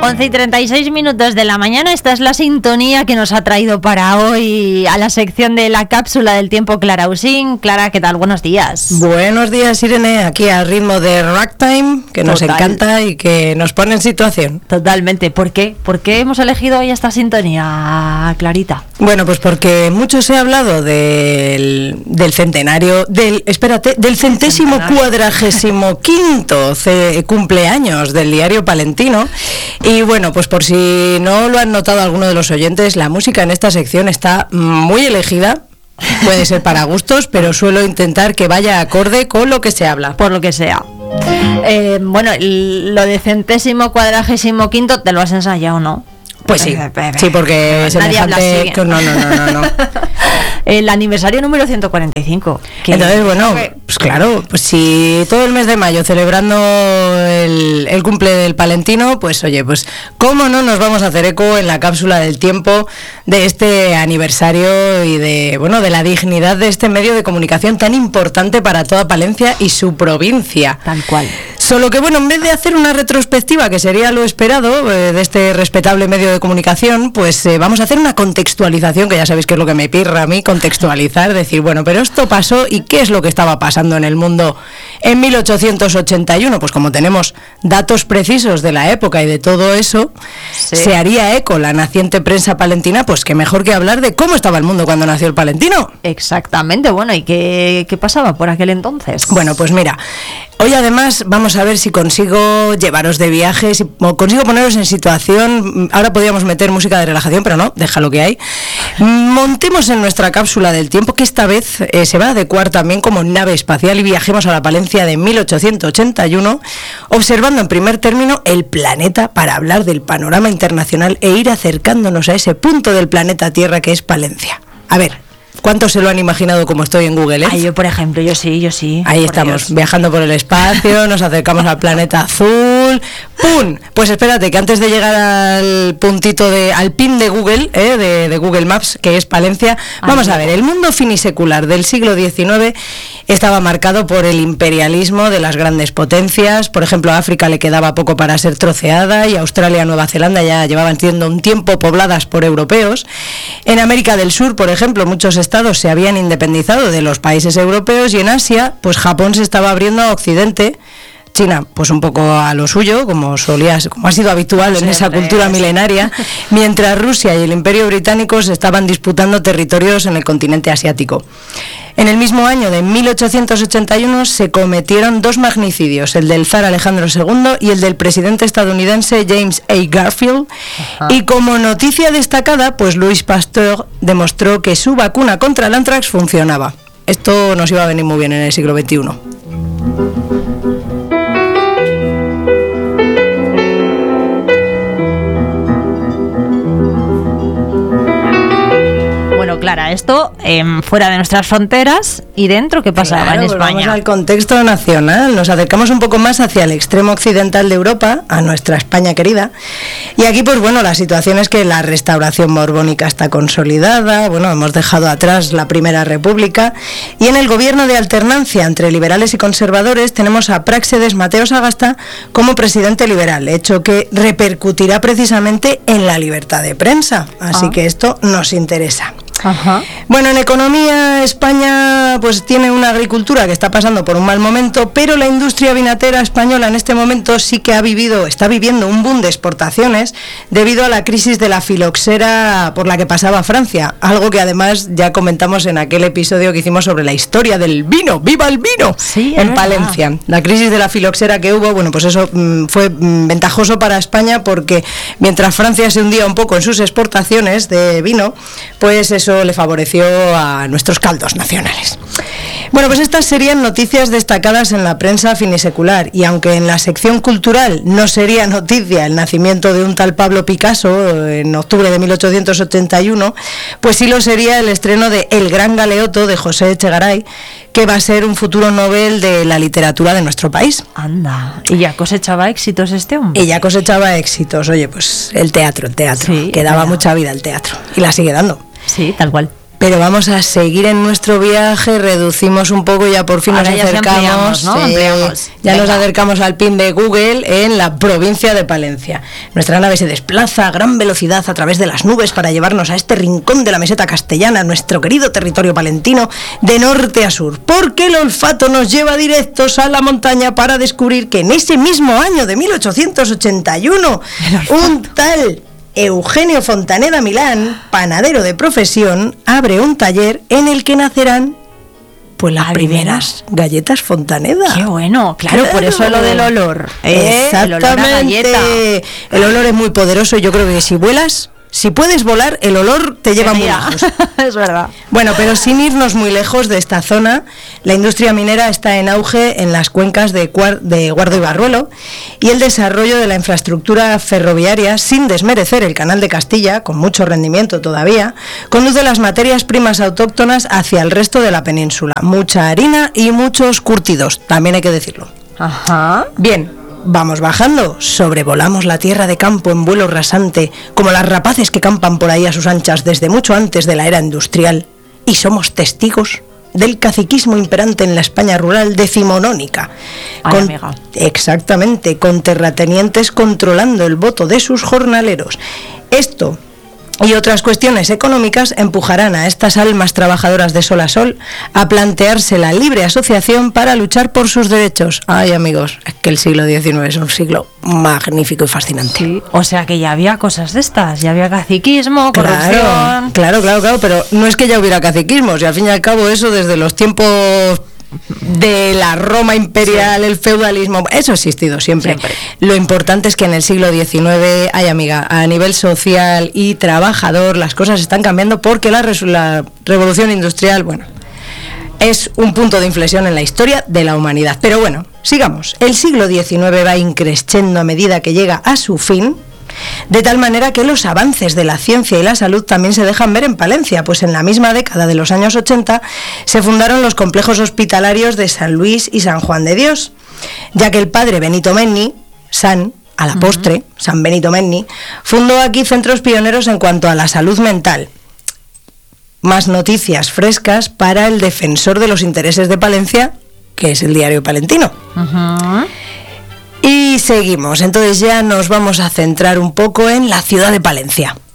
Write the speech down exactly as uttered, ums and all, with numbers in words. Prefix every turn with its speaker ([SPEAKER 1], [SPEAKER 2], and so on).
[SPEAKER 1] once y treinta y seis minutos de la mañana. Esta es la sintonía que nos ha traído para hoy a la sección de la cápsula del tiempo Clara Usín. Clara, ¿qué tal? Buenos días.
[SPEAKER 2] Buenos días, Irene, aquí al ritmo de Ragtime, que nos Total. encanta y que nos pone en situación.
[SPEAKER 1] Totalmente. ¿Por qué? ¿Por qué hemos elegido hoy esta sintonía, Clarita?
[SPEAKER 2] Bueno, pues porque mucho se ha hablado del, del centenario, del, espérate, del centésimo cuadragésimo quinto cumpleaños del diario Palentino. Y bueno, pues por si no lo han notado alguno de los oyentes, la música en esta sección está muy elegida. Puede ser para gustos, pero suelo intentar que vaya acorde con lo que se habla.
[SPEAKER 1] Por lo que sea. Eh, bueno, lo de centésimo cuadragésimo quinto, ¿te lo has ensayado, no?
[SPEAKER 2] Pues sí, sí, porque
[SPEAKER 1] es semejante...
[SPEAKER 2] No, no, no, no, no.
[SPEAKER 1] El aniversario número ciento cuarenta y cinco.
[SPEAKER 2] Entonces, bueno, pues claro, pues si todo el mes de mayo celebrando el, el cumple del Palentino, pues oye, pues cómo no nos vamos a hacer eco en la cápsula del tiempo de este aniversario y de, bueno, de la dignidad de este medio de comunicación tan importante para toda Palencia y su provincia.
[SPEAKER 1] Tal cual.
[SPEAKER 2] Solo que, bueno, en vez de hacer una retrospectiva, que sería lo esperado eh, de este respetable medio de comunicación, pues eh, vamos a hacer una contextualización, que ya sabéis que es lo que me pirra a mí, contextualizar, decir, bueno, pero esto pasó y ¿qué es lo que estaba pasando en el mundo en mil ochocientos ochenta y uno? Pues como tenemos datos precisos de la época y de todo eso, sí. Se haría eco la naciente prensa palentina, pues que mejor que hablar de cómo estaba el mundo cuando nació el Palentino.
[SPEAKER 1] Exactamente, bueno, ¿y qué, qué pasaba por aquel entonces?
[SPEAKER 2] Bueno, pues mira, hoy además vamos a ver si consigo llevaros de viaje, si consigo poneros en situación. Ahora podríamos meter música de relajación, pero no, deja lo que hay. Montemos en nuestra cápsula del tiempo, que esta vez eh, se va a adecuar también como nave espacial, y viajemos a la Palencia de mil ochocientos ochenta y uno, observando en primer término el planeta para hablar del panorama internacional e ir acercándonos a ese punto del planeta Tierra que es Palencia. A ver, ¿cuántos se lo han imaginado como estoy en Google? ¿eh?
[SPEAKER 1] Ay, yo, por ejemplo, yo sí, yo sí.
[SPEAKER 2] Ahí estamos, Dios. Viajando por el espacio, nos acercamos al planeta azul. ¡Pum! Pues espérate, que antes de llegar al puntito de, al pin de Google, ¿eh? de, de Google Maps, que es Palencia, Ay, vamos a ver, el mundo finisecular del siglo diecinueve estaba marcado por el imperialismo de las grandes potencias. Por ejemplo, a África le quedaba poco para ser troceada y Australia y Nueva Zelanda ya llevaban siendo un tiempo pobladas por europeos. En América del Sur, por ejemplo, muchos estados se habían independizado de los países europeos, y en Asia, pues Japón se estaba abriendo a Occidente. China, pues un poco a lo suyo, como solía, como ha sido habitual en esa cultura milenaria, mientras Rusia y el Imperio Británico se estaban disputando territorios en el continente asiático. En el mismo año de mil ochocientos ochenta y uno se cometieron dos magnicidios, el del zar Alejandro segundo y el del presidente estadounidense James A. Garfield. Ajá. Y como noticia destacada, pues Louis Pasteur demostró que su vacuna contra el anthrax funcionaba. Esto nos iba a venir muy bien en el siglo veintiuno.
[SPEAKER 1] Clara, esto eh, fuera de nuestras fronteras y dentro, ¿qué pasaba claro, en España?
[SPEAKER 2] Pues vamos al contexto nacional, nos acercamos un poco más hacia el extremo occidental de Europa, a nuestra España querida, y aquí pues bueno, la situación es que la restauración borbónica está consolidada, bueno, hemos dejado atrás la Primera República, y en el gobierno de alternancia entre liberales y conservadores tenemos a Práxedes Mateo Sagasta como presidente liberal, hecho que repercutirá precisamente en la libertad de prensa, así ah. que esto nos interesa.
[SPEAKER 1] Ajá.
[SPEAKER 2] Bueno, en economía España pues tiene una agricultura que está pasando por un mal momento, pero la industria vinatera española en este momento sí que ha vivido, está viviendo un boom de exportaciones debido a la crisis de la filoxera por la que pasaba Francia, algo que además ya comentamos en aquel episodio que hicimos sobre la historia del vino, ¡viva el vino!
[SPEAKER 1] Sí,
[SPEAKER 2] en Palencia. La crisis de la filoxera que hubo, bueno, pues eso mmm, fue mmm, ventajoso para España, porque mientras Francia se hundía un poco en sus exportaciones de vino, pues eso le favoreció a nuestros caldos nacionales. Bueno, pues estas serían noticias destacadas en la prensa finisecular, y aunque en la sección cultural no sería noticia el nacimiento de un tal Pablo Picasso en octubre de mil ochocientos ochenta y uno, pues sí lo sería el estreno de El Gran Galeoto de José Echegaray, que va a ser un futuro Nobel de la literatura de nuestro país.
[SPEAKER 1] Anda, ¿y ya cosechaba éxitos este hombre?
[SPEAKER 2] Y ya cosechaba éxitos, oye, pues el teatro, el teatro,
[SPEAKER 1] sí,
[SPEAKER 2] que daba mucha vida al teatro, y la sigue dando.
[SPEAKER 1] Sí, tal cual.
[SPEAKER 2] Pero vamos a seguir en nuestro viaje, reducimos un poco y ya por fin
[SPEAKER 1] Ahora
[SPEAKER 2] nos
[SPEAKER 1] ya
[SPEAKER 2] acercamos,
[SPEAKER 1] ¿no?
[SPEAKER 2] sí, ya
[SPEAKER 1] Venga.
[SPEAKER 2] nos acercamos al pin de Google en la provincia de Palencia. Nuestra nave se desplaza a gran velocidad a través de las nubes para llevarnos a este rincón de la meseta castellana, nuestro querido territorio palentino, de norte a sur, porque el olfato nos lleva directos a la montaña para descubrir que en ese mismo año de mil ochocientos ochenta y uno, un tal Eugenio Fontaneda Milán, panadero de profesión, abre un taller en el que nacerán pues las
[SPEAKER 1] Adivina.
[SPEAKER 2] primeras galletas Fontaneda.
[SPEAKER 1] Qué bueno, claro, por eso lo del olor. ¿eh?
[SPEAKER 2] Exactamente.
[SPEAKER 1] El olor a galleta.
[SPEAKER 2] El olor es muy poderoso y yo creo que si vuelas, si puedes volar, el olor te lleva muy
[SPEAKER 1] Mira,
[SPEAKER 2] lejos.
[SPEAKER 1] es verdad.
[SPEAKER 2] Bueno, pero sin irnos muy lejos de esta zona, la industria minera está en auge en las cuencas de, Cuar- de Guardo y Barruelo, y el desarrollo de la infraestructura ferroviaria, sin desmerecer el Canal de Castilla, con mucho rendimiento todavía, conduce las materias primas autóctonas hacia el resto de la península. Mucha harina y muchos curtidos, también hay que decirlo.
[SPEAKER 1] Ajá.
[SPEAKER 2] Bien, vamos bajando, sobrevolamos la tierra de campo en vuelo rasante, como las rapaces que campan por ahí a sus anchas desde mucho antes de la era industrial, y somos testigos del caciquismo imperante en la España rural decimonónica.
[SPEAKER 1] Ay, amiga.
[SPEAKER 2] Exactamente, con terratenientes controlando el voto de sus jornaleros. Esto y otras cuestiones económicas empujarán a estas almas trabajadoras de sol a sol a plantearse la libre asociación para luchar por sus derechos. Ay, amigos, es que el siglo diecinueve es un siglo magnífico y fascinante.
[SPEAKER 1] Sí, o sea que ya había cosas de estas, ya había caciquismo,
[SPEAKER 2] Claro,
[SPEAKER 1] corrupción.
[SPEAKER 2] claro, claro, claro, pero no es que ya hubiera caciquismo, si al fin y al cabo eso desde los tiempos de la Roma imperial, sí. El feudalismo, eso ha existido siempre. siempre. Lo importante es que en el siglo diecinueve, ay amiga, a nivel social y trabajador las cosas están cambiando porque la, la revolución industrial, bueno, es un punto de inflexión en la historia de la humanidad. Pero bueno, sigamos. El siglo diecinueve va increciendo a medida que llega a su fin, de tal manera que los avances de la ciencia y la salud también se dejan ver en Palencia, pues en la misma década de los años ochenta se fundaron los complejos hospitalarios de San Luis y San Juan de Dios, ya que el padre Benito Menni, San, a la postre, uh-huh. San Benito Menni, fundó aquí centros pioneros en cuanto a la salud mental. Más noticias frescas para el defensor de los intereses de Palencia, que es el Diario Palentino.
[SPEAKER 1] Uh-huh.
[SPEAKER 2] Y seguimos, entonces ya nos vamos a centrar un poco en la ciudad de Palencia.